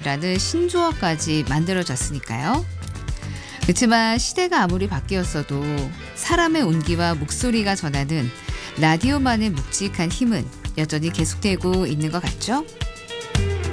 라디오라는 신조어까지 만들어졌으니까요. 그렇지만 시대가 아무리 바뀌었어도 사람의 온기와 목소리가 전하는 라디오만의 묵직한 힘은 여전히 계속되고 있는 것 같죠?